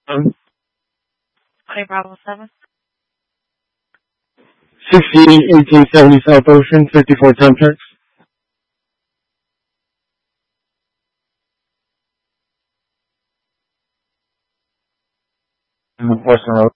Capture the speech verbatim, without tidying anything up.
Um, Honey Bravo seven. sixty-eight eighteen seventy South Ocean, fifty-four Tempex. Western Road.